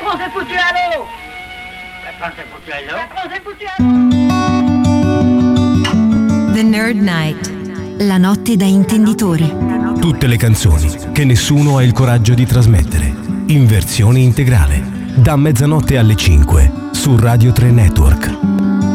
Cosa è Pucciello? The Nerd Night. La notte da intenditori. Tutte le canzoni che nessuno ha il coraggio di trasmettere. In versione integrale. Da mezzanotte alle 5 su Radio 3 Network.